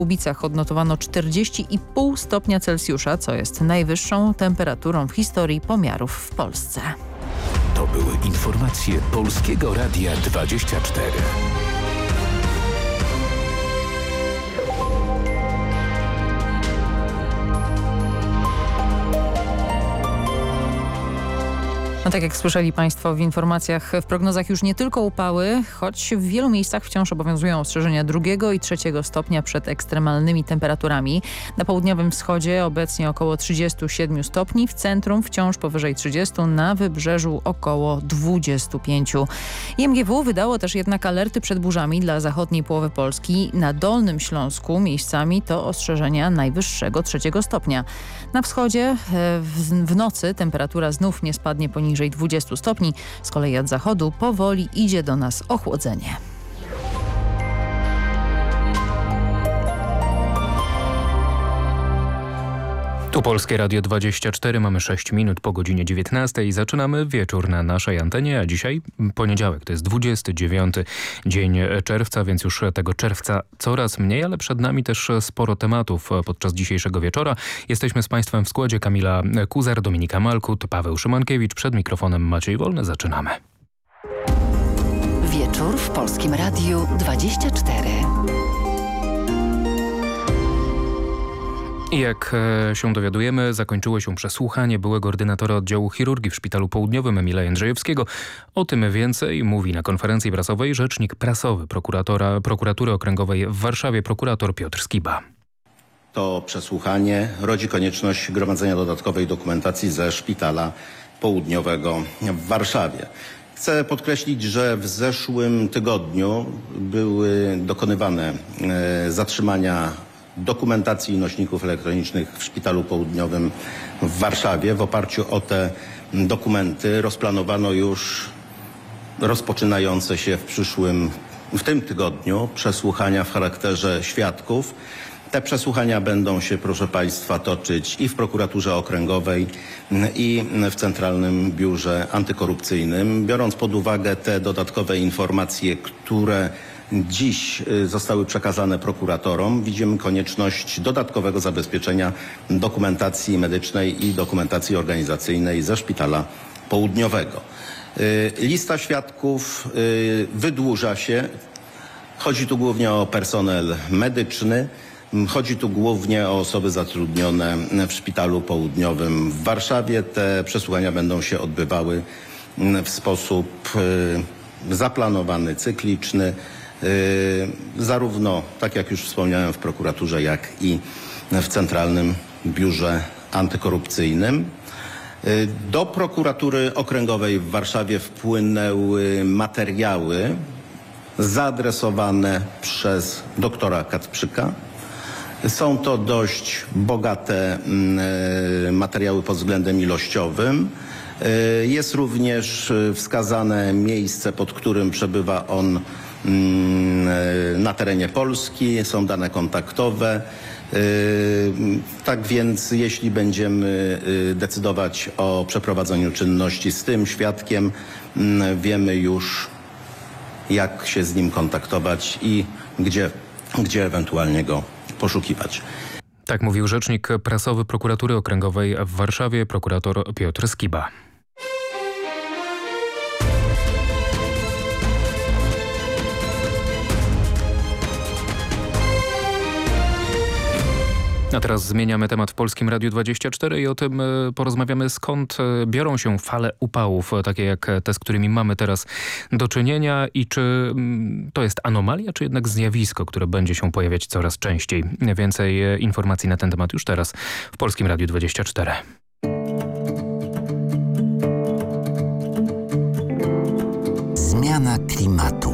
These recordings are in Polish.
Głubicach odnotowano 40,5 stopnia Celsjusza, co jest najwyższą temperaturą w historii pomiarów w Polsce. To były informacje Polskiego Radia 24. No tak jak słyszeli Państwo w informacjach, w prognozach już nie tylko upały, choć w wielu miejscach wciąż obowiązują ostrzeżenia 2. i 3. stopnia przed ekstremalnymi temperaturami. Na południowym wschodzie obecnie około 37 stopni, w centrum wciąż powyżej 30, na wybrzeżu około 25. IMGW wydało też jednak alerty przed burzami dla zachodniej połowy Polski. Na Dolnym Śląsku miejscami to ostrzeżenia najwyższego 3. stopnia. Na wschodzie w nocy temperatura znów nie spadnie poniżej 20 stopni. Z kolei od zachodu powoli idzie do nas ochłodzenie. Tu Polskie Radio 24, mamy 6 minut po godzinie 19 i zaczynamy wieczór na naszej antenie, a dzisiaj poniedziałek, to jest 29 dzień czerwca, więc już tego czerwca coraz mniej, ale przed nami też sporo tematów podczas dzisiejszego wieczora. Jesteśmy z Państwem w składzie: Kamila Kuzar, Dominika Malkut, Paweł Szymankiewicz, przed mikrofonem Maciej Wolny. Zaczynamy. Wieczór w Polskim Radiu 24. I jak się dowiadujemy, zakończyło się przesłuchanie byłego ordynatora oddziału chirurgii w Szpitalu Południowym Emila Jędrzejewskiego. O tym więcej mówi na konferencji prasowej rzecznik prasowy Prokuratury Okręgowej w Warszawie, prokurator Piotr Skiba. To przesłuchanie rodzi konieczność gromadzenia dodatkowej dokumentacji ze Szpitala Południowego w Warszawie. Chcę podkreślić, że w zeszłym tygodniu były dokonywane zatrzymania dokumentacji i nośników elektronicznych w Szpitalu Południowym w Warszawie. W oparciu o te dokumenty rozplanowano już rozpoczynające się w tym tygodniu przesłuchania w charakterze świadków. Te przesłuchania będą się, proszę Państwa, toczyć i w Prokuraturze Okręgowej, i w Centralnym Biurze Antykorupcyjnym. Biorąc pod uwagę te dodatkowe informacje, które dziś zostały przekazane prokuratorom, widzimy konieczność dodatkowego zabezpieczenia dokumentacji medycznej i dokumentacji organizacyjnej ze Szpitala Południowego. Lista świadków wydłuża się. Chodzi tu głównie o personel medyczny. Chodzi tu głównie o osoby zatrudnione w Szpitalu Południowym w Warszawie. Te przesłuchania będą się odbywały w sposób zaplanowany, cykliczny. Zarówno, tak jak już wspomniałem, w prokuraturze, jak i w Centralnym Biurze Antykorupcyjnym. Do Prokuratury Okręgowej w Warszawie wpłynęły materiały zaadresowane przez doktora Kacprzyka. Są to dość bogate materiały pod względem ilościowym. Jest również wskazane miejsce, pod którym przebywa on na terenie Polski. Są dane kontaktowe. Tak więc jeśli będziemy decydować o przeprowadzeniu czynności z tym świadkiem, wiemy już, jak się z nim kontaktować i gdzie ewentualnie go poszukiwać. Tak mówił rzecznik prasowy Prokuratury Okręgowej w Warszawie, prokurator Piotr Skiba. A teraz zmieniamy temat w Polskim Radiu 24 i o tym porozmawiamy, skąd biorą się fale upałów, takie jak te, z którymi mamy teraz do czynienia, i czy to jest anomalia, czy jednak zjawisko, które będzie się pojawiać coraz częściej. Więcej informacji na ten temat już teraz w Polskim Radiu 24. Zmiana klimatu.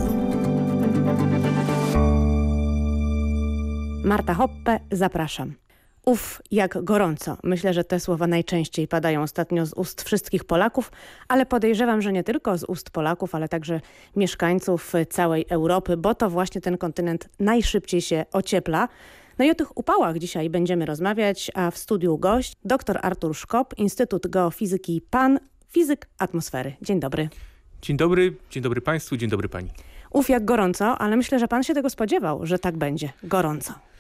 Marta Hoppe, zapraszam. Jak gorąco. Myślę, że te słowa najczęściej padają ostatnio z ust wszystkich Polaków, ale podejrzewam, że nie tylko z ust Polaków, ale także mieszkańców całej Europy, bo to właśnie ten kontynent najszybciej się ociepla. No i o tych upałach dzisiaj będziemy rozmawiać, a w studiu gość dr Artur Szkop, Instytut Geofizyki PAN, fizyk atmosfery. Dzień dobry. Dzień dobry Państwu, dzień dobry Pani. Jak gorąco, ale myślę, że Pan się tego spodziewał, że tak będzie gorąco.